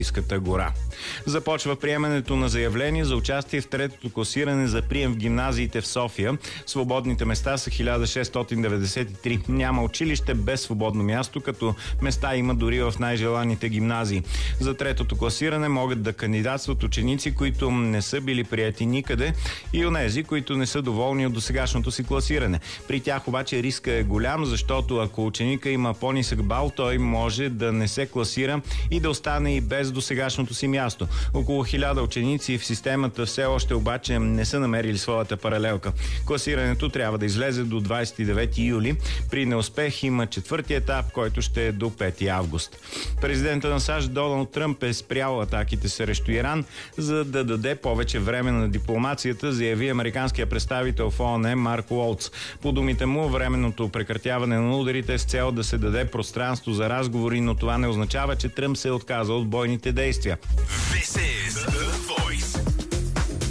Олимпийската гора. Започва приемането на заявление за участие в третото класиране за прием в гимназиите в София. Свободните места са 1693. Няма училище без свободно място, като места има дори в най-желаните гимназии. За третото класиране могат да кандидатстват ученици, които не са били приети никъде, и онези, които не са доволни от досегашното си класиране. При тях обаче риска е голям, защото ако ученика има по-нисък бал, той може да не се класира и да остане и без досегашното си място. Около 1000 ученици в системата все още обаче не са намерили своята паралелка. Класирането трябва да излезе до 29 юли. При неуспех има четвърти етап, който ще е до 5 август. Президента на САЩ Доналд Тръмп е спрял атаките срещу Иран, за да даде повече време на дипломацията, заяви американския представител в ООН Марк Уолтс. По думите му, временното прекратяване на ударите е с цел да се даде пространство за разговори, но това не означава, че Тръмп се е отказал от бойните действия.